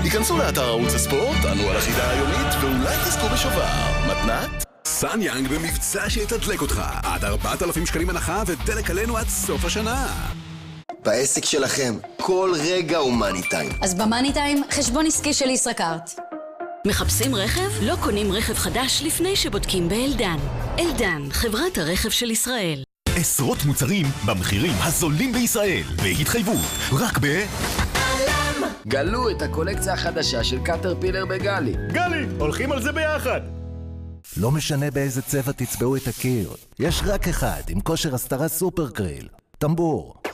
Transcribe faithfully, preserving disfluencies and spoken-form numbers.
היכנסו לאתר ערוץ הספורט, ענו על החידה היומית, ואולי תזכו בשובר. מתנת? סן יאנג במבצע שיתדלק אותך. עד ארבעת אלפים שקלים הנחה ודלק עלינו עד סוף השנה. בעסק שלכם, כל רגע הוא מאני טיים. אז במאני טיים, חשבון עסקי של ישראכרט. מחפשים רכב? לא קונים רכב חדש לפני שבודקים באלדן. אלדן, חברת הרכב של ישראל. עשרות מוצרים במחירים הזולים בישראל. בהתחייבות, רק ב... גלו את הקולקציה החדשה של קטרפילר בגלי. גלי, הולכים על זה ביחד. לא משנה באיזה צבע תצבעו את הקיר. יש רק אחד עם כושר הסתרה סופר קריל. טמבור.